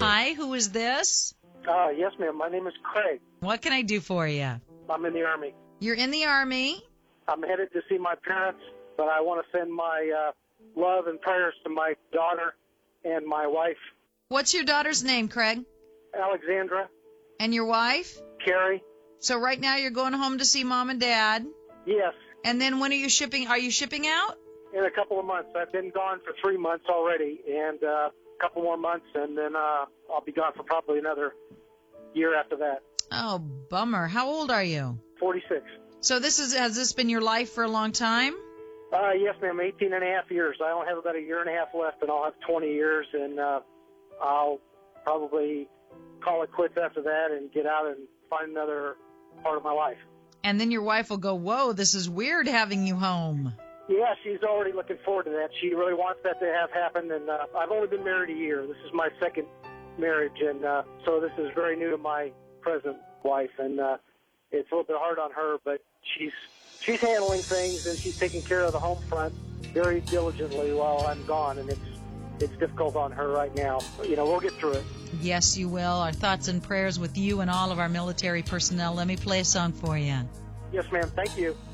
Hi, who is this? Yes, ma'am. My name is Craig. What can I do for you? I'm in the Army. You're in the Army? I'm headed to see my parents, but I want to send my love and prayers to my daughter and my wife, What's your daughter's name, Craig? Alexandra, And your wife? Carrie. So right now you're going home to see Mom and Dad. Yes, And then when are you shipping? Are you shipping out? in a couple of months. I've been gone for 3 months already, and a couple more months, and then I'll be gone for probably another year after that. Oh, bummer. How old are you? 46. So has this been your life for a long time? Yes, ma'am. 18 and a half years. I only have about a year and a half left, and I'll have 20 years, and I'll probably call it quits after that and get out and find another part of my life. And then your wife will go, whoa, this is weird having you home. Yeah, she's already looking forward to that. She really wants that to have happen, and I've only been married a year. This is my second marriage, and so this is very new to my present wife, and it's a little bit hard on her, but she's handling things, and she's taking care of the home front very diligently while I'm gone, and it's difficult on her right now. But, we'll get through it. Yes, you will. Our thoughts and prayers with you and all of our military personnel. Let me play a song for you. Yes, ma'am. Thank you.